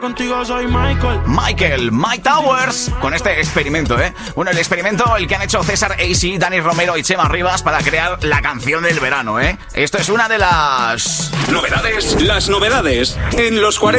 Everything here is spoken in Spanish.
Contigo soy Mike Towers, con este experimento, Bueno, el experimento, el que han hecho César AC, Dani Romero y Chema Rivas para crear la canción del verano, Esto es una de las... Novedades, las novedades en los 40.